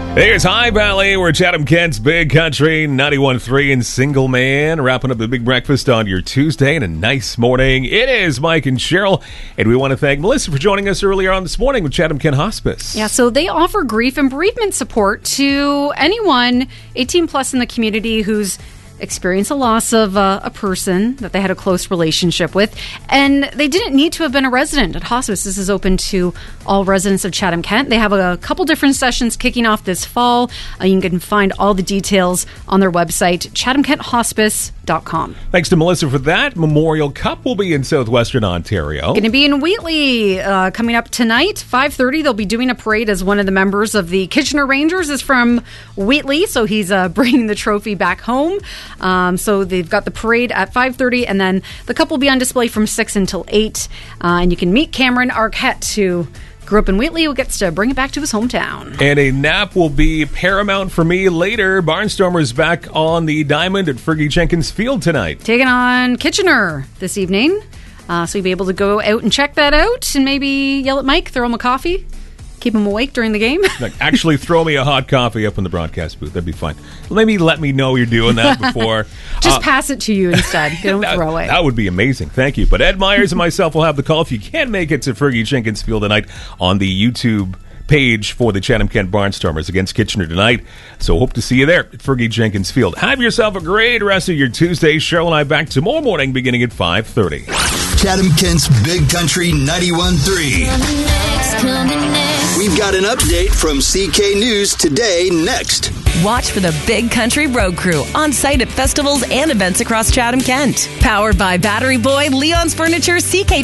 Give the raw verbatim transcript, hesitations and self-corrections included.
Here's High Valley. We're Chatham Kent's Big Country ninety-one point three and Single Man, wrapping up the big breakfast on your Tuesday and a nice morning. It is Mike and Cheryl, and we want to thank Melissa for joining us earlier on this morning with Chatham Kent Hospice. Yeah, so they offer grief and bereavement support to anyone eighteen plus in the community who's experienced a loss of uh, a person that they had a close relationship with, and they didn't need to have been a resident at hospice. This is open to all residents of Chatham Kent. They have a couple different sessions kicking off this fall. Uh, you can find all the details on their website, chatham kent hospice dot com. Thanks to Melissa for that. Memorial Cup will be in southwestern Ontario. Going to be in Wheatley uh, coming up tonight, five thirty. They'll be doing a parade as one of the members of the Kitchener Rangers is from Wheatley, so he's uh, bringing the trophy back home. Um, so they've got the parade at five thirty, and then the cup will be on display from six until eight. Uh, and you can meet Cameron Arquette, who grew up in Wheatley, who gets to bring it back to his hometown. And a nap will be paramount for me later. Barnstormers back on the diamond at Fergie Jenkins Field tonight. Taking on Kitchener this evening. Uh, so you'll be able to go out and check that out and maybe yell at Mike, throw him a coffee, keep him awake during the game. Like, actually throw me a hot coffee up in the broadcast booth. That'd be fine. Maybe let me know you're doing that before. Just uh, pass it to you instead. Don't that, throw it. That would be amazing. Thank you. But Ed Myers and myself will have the call if you can't make it to Fergie Jenkins Field tonight on the YouTube page for the Chatham Kent Barnstormers against Kitchener tonight. So hope to see you there at Fergie Jenkins Field. Have yourself a great rest of your Tuesday. Cheryl and I back tomorrow morning beginning at five thirty. Chatham Kent's Big Country ninety-one point three. We've got an update from C K News today next. Watch for the Big Country Road Crew on site at festivals and events across Chatham Kent. Powered by Battery Boy, Leon's Furniture, C K